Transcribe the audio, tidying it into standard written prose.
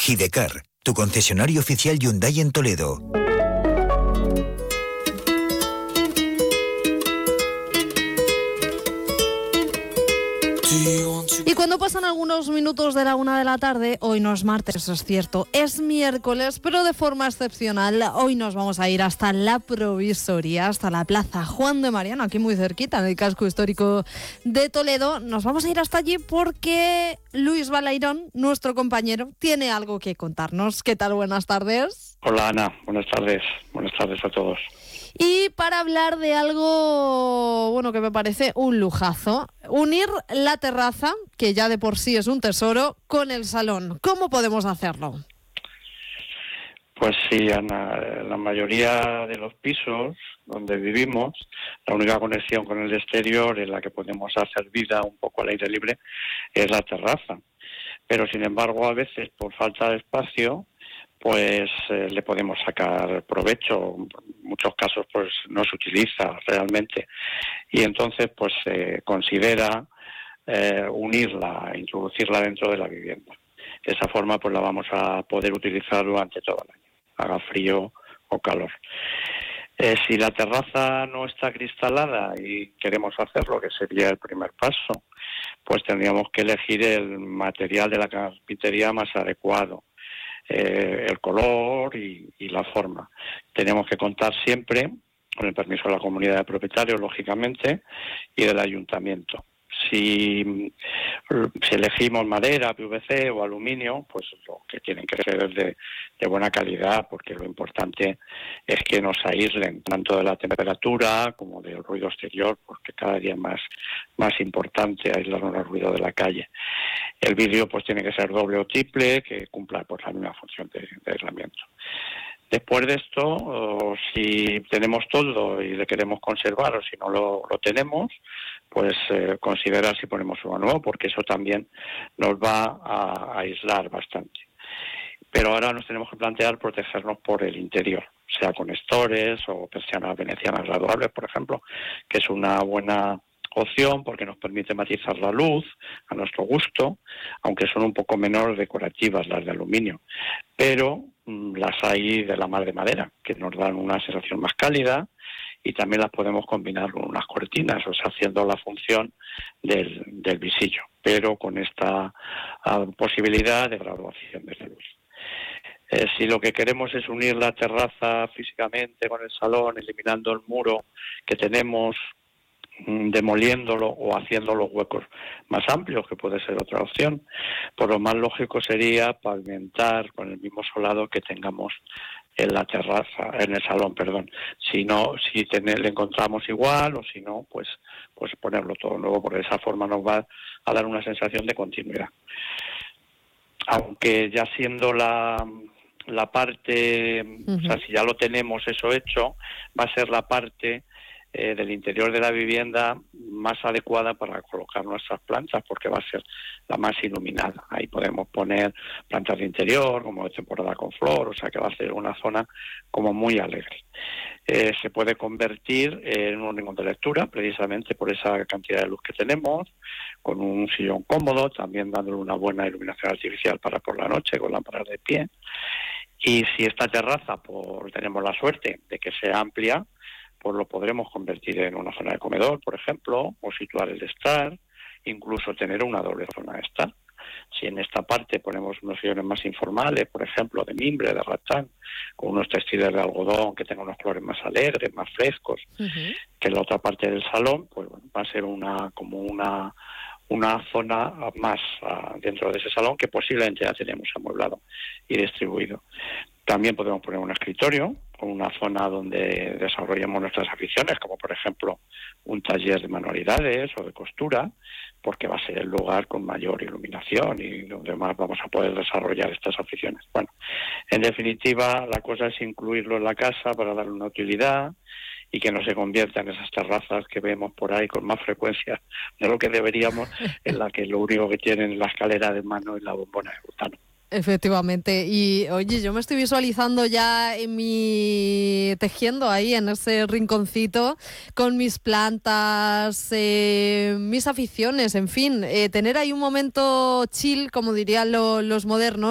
Hidecar, tu concesionario oficial Hyundai en Toledo. Y cuando pasan algunos minutos de la 1 de la tarde, hoy no es martes, es cierto, es miércoles, pero de forma excepcional, hoy nos vamos a ir hasta la Provisoria, hasta la Plaza Juan de Mariano, aquí muy cerquita, en el casco histórico de Toledo. Nos vamos a ir hasta allí porque Luis Balairón, nuestro compañero, tiene algo que contarnos. ¿Qué tal? Buenas tardes. Hola Ana, buenas tardes a todos. Y para hablar de algo, bueno, que me parece un lujazo, unir la terraza, que ya de por sí es un tesoro, con el salón. ¿Cómo podemos hacerlo? Pues sí, Ana, la mayoría de los pisos donde vivimos, la única conexión con el exterior en la que podemos hacer vida un poco al aire libre es la terraza. Pero sin embargo, a veces por falta de espacio, pues le podemos sacar provecho. En muchos casos pues no se utiliza realmente y entonces pues se considera unirla, introducirla dentro de la vivienda. De esa forma pues la vamos a poder utilizar durante todo el año, haga frío o calor. Si la terraza no está acristalada y queremos hacerlo, que sería el primer paso, pues tendríamos que elegir el material de la carpintería más adecuado. El color y la forma. Tenemos que contar siempre con el permiso de la comunidad de propietarios, lógicamente, y del ayuntamiento. Si elegimos madera, PVC o aluminio, pues lo que tienen que ser es de buena calidad, porque lo importante es que nos aíslen tanto de la temperatura como del ruido exterior, porque cada día es más importante aislarnos del ruido de la calle. El vidrio pues tiene que ser doble o triple, que cumpla pues la misma función de aislamiento. Después de esto, si tenemos todo y le queremos conservar o si no lo tenemos, pues considerar si ponemos uno nuevo, porque eso también nos va a aislar bastante. Pero ahora nos tenemos que plantear protegernos por el interior, sea con estores o persianas venecianas graduables, por ejemplo, que es una buena opción porque nos permite matizar la luz a nuestro gusto, aunque son un poco menos decorativas las de aluminio, pero las hay de la mar de madera, que nos dan una sensación más cálida y también las podemos combinar con unas cortinas, o sea, haciendo la función del visillo, pero con esta posibilidad de graduación de luz. Si lo que queremos es unir la terraza físicamente con el salón, eliminando el muro que tenemos, demoliéndolo o haciendo los huecos más amplios, que puede ser otra opción, pues lo más lógico sería pavimentar con el mismo solado que tengamos en la terraza, en el salón, perdón. Si le encontramos igual o si no, pues ponerlo todo nuevo, porque de esa forma nos va a dar una sensación de continuidad. Aunque ya siendo la parte, o sea, si ya lo tenemos eso hecho, va a ser la parte del interior de la vivienda más adecuada para colocar nuestras plantas, porque va a ser la más iluminada. Ahí podemos poner plantas de interior, como de temporada con flor, o sea que va a ser una zona como muy alegre. Se puede convertir en un rincón de lectura, precisamente por esa cantidad de luz que tenemos, con un sillón cómodo, también dándole una buena iluminación artificial para por la noche, con lámparas de pie. Y si esta terraza, tenemos la suerte de que sea amplia, pues lo podremos convertir en una zona de comedor, por ejemplo, o situar el estar, incluso tener una doble zona de estar. Si en esta parte ponemos unos sillones más informales, por ejemplo, de mimbre, de ratán, con unos textiles de algodón que tengan unos colores más alegres, más frescos, que en la otra parte del salón, pues bueno, va a ser una zona más dentro de ese salón que posiblemente ya tenemos amueblado y distribuido. También podemos poner un escritorio con una zona donde desarrollemos nuestras aficiones, como por ejemplo un taller de manualidades o de costura, porque va a ser el lugar con mayor iluminación y donde más vamos a poder desarrollar estas aficiones. Bueno, en definitiva, la cosa es incluirlo en la casa para darle una utilidad y que no se convierta en esas terrazas que vemos por ahí con más frecuencia de lo que deberíamos, en la que lo único que tienen es la escalera de mano y la bombona de butano. Efectivamente. Y oye, yo me estoy visualizando ya tejiendo ahí en ese rinconcito con mis plantas, mis aficiones, en fin, tener ahí un momento chill, como dirían los modernos.